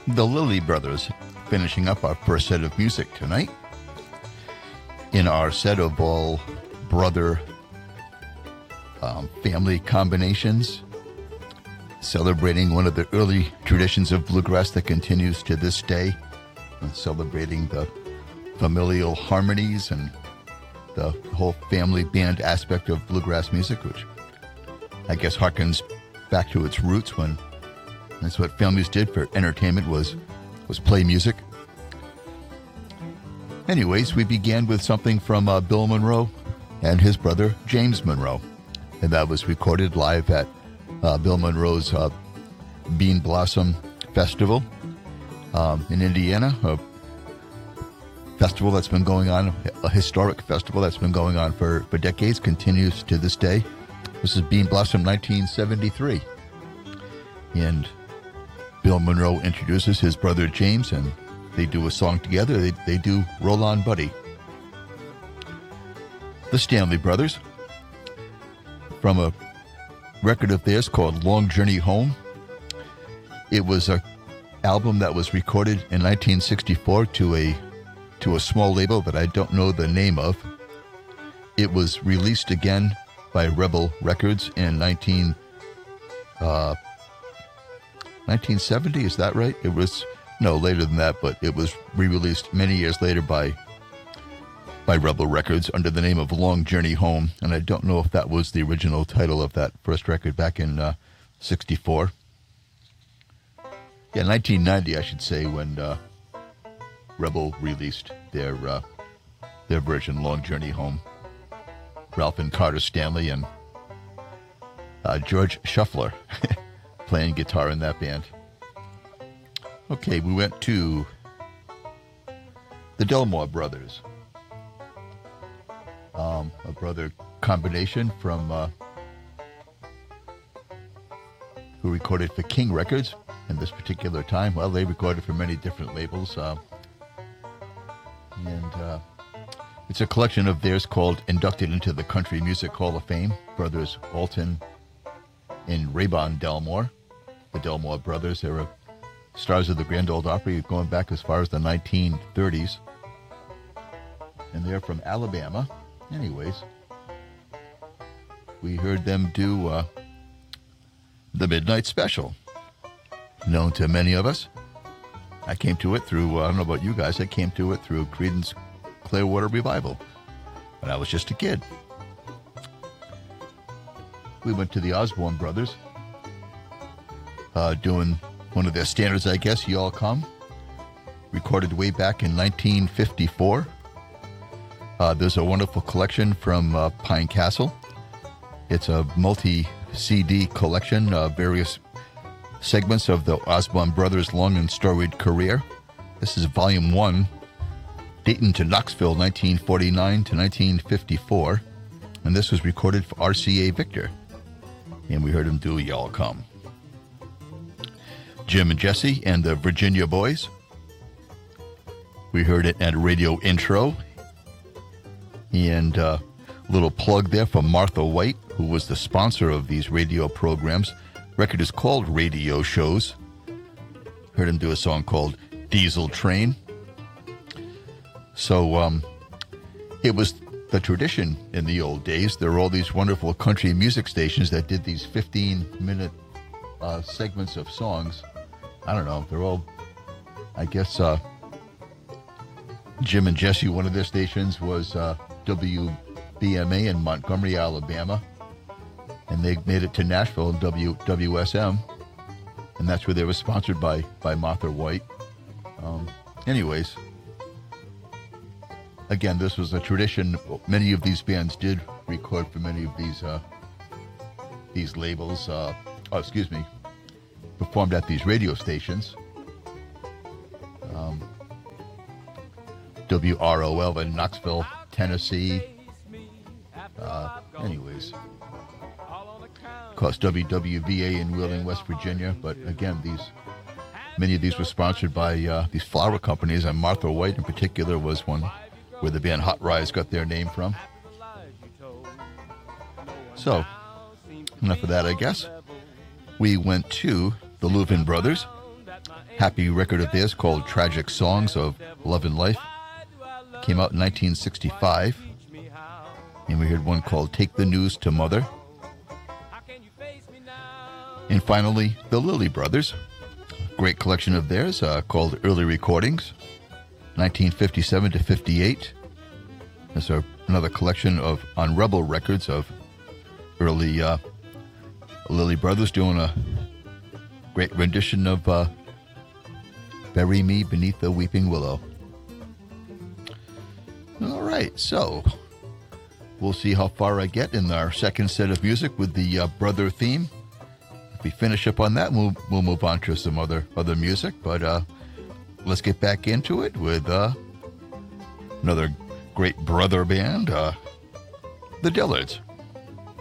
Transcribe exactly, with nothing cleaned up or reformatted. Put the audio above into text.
The Lilly Brothers, finishing up our first set of music tonight. In our set of all brother um, family combinations, celebrating one of the early traditions of bluegrass that continues to this day, and celebrating the familial harmonies and the whole family band aspect of bluegrass music, which I guess harkens back to its roots when that's what families did for entertainment, was was play music. Anyways, we began with something from uh, Bill Monroe and his brother James Monroe, and that was recorded live at uh, Bill Monroe's uh, Bean Blossom Festival um, in Indiana, a festival that's been going on, a historic festival that's been going on for, for decades, continues to this day. This is Bean Blossom nineteen seventy-three, and Bill Monroe introduces his brother James, and they do a song together. They, they do Roll On Buddy. The Stanley Brothers, from a record of theirs called Long Journey Home. It was a album that was recorded in nineteen sixty-four to a to a small label that I don't know the name of. It was released again by Rebel Records in nineteen uh, nineteen seventy, is that right? It was, no, later than that, but it was re-released many years later by by Rebel Records under the name of Long Journey Home, and I don't know if that was the original title of that first record back in uh, sixty-four. Yeah, nineteen ninety, I should say, when uh, Rebel released their uh, their version, Long Journey Home. Ralph and Carter Stanley and uh, George Shuffler playing guitar in that band. Okay, we went to the Delmore Brothers, um, a brother combination from uh, who recorded for King Records in this particular time. Well, they recorded for many different labels, uh, and uh, it's a collection of theirs called Inducted into the Country Music Hall of Fame. Brothers Alton and Raybon Delmore. The Delmore Brothers, they were stars of the Grand Ole Opry going back as far as the nineteen thirties. And they're from Alabama. Anyways, we heard them do uh, the Midnight Special, known to many of us. I came to it through, uh, I don't know about you guys, I came to it through Creedence Clearwater Revival when I was just a kid. We went to the Osborne Brothers, uh, doing one of their standards, I guess, Y'all Come, recorded way back in nineteen fifty-four. Uh, there's a wonderful collection from uh, Pine Castle. It's a multi-C D collection of various segments of the Osborne Brothers' long and storied career. This is volume one, Dayton to Knoxville, nineteen forty-nine to nineteen fifty-four. And this was recorded for R C A Victor. And we heard him do Y'all Come. Jim and Jesse and the Virginia Boys. We heard it at Radio Intro. And a uh, little plug there for Martha White, who was the sponsor of these radio programs. Record is called Radio Shows. Heard him do a song called Diesel Train. So um, it was the tradition in the old days. There were all these wonderful country music stations that did these fifteen-minute uh, segments of songs. I don't know. They're all, I guess, uh, Jim and Jesse, one of their stations was uh, W B M A in Montgomery, Alabama. And they made it to Nashville in W W S M. And that's where they were sponsored by, by Martha White. Um, anyways, again, this was a tradition. Many of these bands did record for many of these uh, these labels. Uh, oh, excuse me. Performed at these radio stations. Um, W R O L in Knoxville, Tennessee. Uh, anyways. Of course, W W V A in Wheeling, West Virginia. But again, these many of these were sponsored by uh, these flower companies, and Martha White in particular was one where the band Hot Rise got their name from. So, enough of that, I guess. We went to the Louvin Brothers, happy record of theirs called Tragic Songs of Love and Life. Came out in nineteen sixty-five. And we heard one called Take the News to Mother. And finally, the Lilly Brothers. Great collection of theirs uh, called Early Recordings, nineteen fifty-seven to fifty-eight. There's a, another collection of on Rebel Records of early uh, Lilly Brothers doing a great rendition of uh, Bury Me Beneath the Weeping Willow. All right, so we'll see how far I get in our second set of music with the uh, brother theme. If we finish up on that, we'll, we'll move on to some other, other music. But uh, let's get back into it with uh, another great brother band, uh, the Dillards.